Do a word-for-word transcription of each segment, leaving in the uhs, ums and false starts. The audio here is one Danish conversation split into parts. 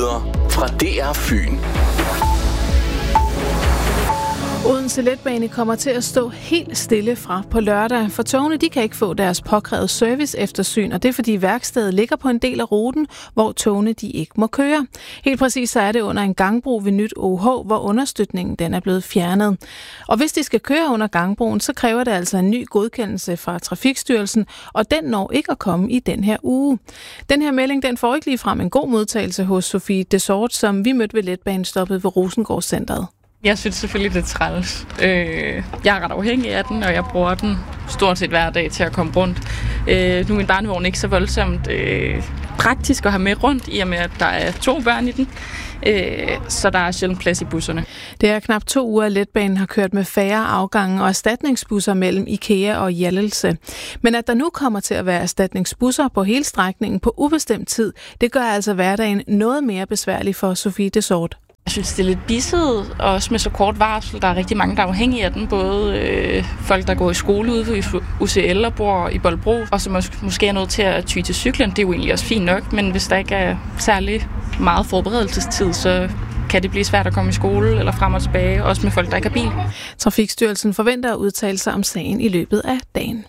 nyheder fra D R Fyn. Odense Letbane kommer til at stå helt stille fra på lørdag, for togene de kan ikke få deres påkrævede service eftersyn, og det er fordi værkstedet ligger på en del af ruten, hvor togene de ikke må køre. Helt præcis så er det under en gangbro ved Nyt O H, hvor understøtningen den er blevet fjernet. Og hvis de skal køre under gangbroen, så kræver det altså en ny godkendelse fra Trafikstyrelsen, og den når ikke at komme i den her uge. Den her melding den får ikke lige frem en god modtagelse hos Sofie Desort, som vi mødte ved letbanestoppet ved Rosengårdscentret. Jeg synes selvfølgelig, det er træls. Øh, jeg er ret afhængig af den, og jeg bruger den stort set hver dag til at komme rundt. Øh, nu er min barnevogn ikke så voldsomt øh, praktisk at have med rundt, i og med, at der er to børn i den. Øh, så der er sjældent plads i busserne. Det er knap to uger, at letbanen har kørt med færre afgange og erstatningsbusser mellem IKEA og Hjallelse. Men at der nu kommer til at være erstatningsbusser på hele strækningen på ubestemt tid, det gør altså hverdagen noget mere besværlig for Sofie Desort. Jeg synes, det er lidt bisset, også med så kort varsel. Der er rigtig mange, der er afhængige af den. Både øh, folk, der går i skole ude ved U C L og bor i Bolbro, og som mås- måske er nødt til at ty til cyklen. Det er jo egentlig også fint nok, men hvis der ikke er særlig meget forberedelsestid, så kan det blive svært at komme i skole eller frem og tilbage, også med folk, der ikke har bil. Trafikstyrelsen forventer at udtale sig om sagen i løbet af dagen.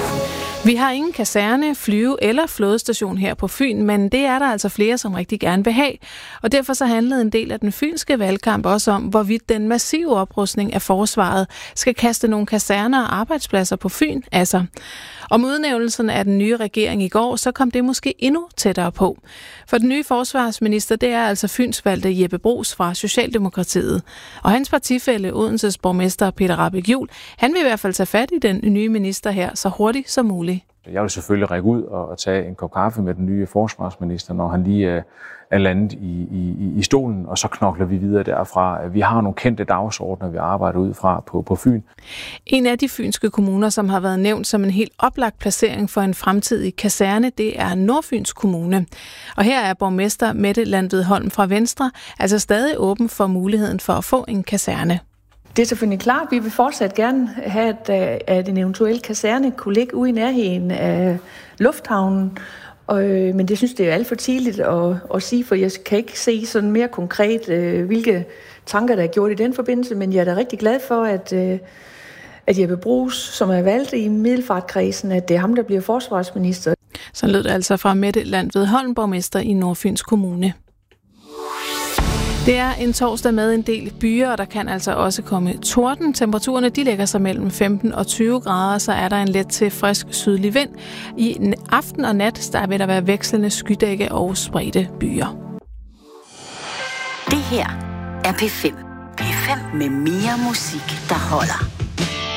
Vi har ingen kaserne, flyve- eller flådestation her på Fyn, men det er der altså flere, som rigtig gerne vil have. Og derfor så handlede en del af den fynske valgkamp også om, hvorvidt den massive oprustning af forsvaret skal kaste nogle kaserner og arbejdspladser på Fyn af sig. Om udnævnelsen af den nye regering i går, så kom det måske endnu tættere på. For den nye forsvarsminister, det er altså fynsvalgte Jeppe Bruus fra Socialdemokratiet. Og hans partifælle, Odenses borgmester Peter Rahbæk Juhl, han vil i hvert fald tage fat i den nye minister her så hurtigt som muligt. Jeg vil selvfølgelig række ud og tage en kop kaffe med den nye forsvarsminister, når han lige er landet i, i, i stolen, og så knokler vi videre derfra. Vi har nogle kendte dagsordner, vi arbejder ud fra på, på Fyn. En af de fynske kommuner, som har været nævnt som en helt oplagt placering for en fremtidig kaserne, det er Nordfyns Kommune. Og her er borgmester Mette Landved Holm fra Venstre altså stadig åben for muligheden for at få en kaserne. Det er selvfølgelig klart, vi vil fortsat gerne have, at, at en eventuel kaserne kunne ligge ude i nærheden af lufthavnen. Og, men det synes jeg er alt for tidligt at, at sige, for jeg kan ikke se sådan mere konkret, hvilke tanker der er gjort i den forbindelse. Men jeg er da rigtig glad for, at, at Jeppe Bruus, som er valgt i Middelfartkredsen, at det er ham, der bliver forsvarsminister. Så lød det altså fra Mette Landved Holm, borgmester i Nordfyns Kommune. Det er en torsdag med en del byer, og der kan altså også komme torden. Temperaturerne de lægger sig mellem femten og tyve grader, så er der en let til frisk sydlig vind. I aften og nat der vil der være vekslende skydække og spredte byer. Det her er P fem. P fem med mere musik, der holder.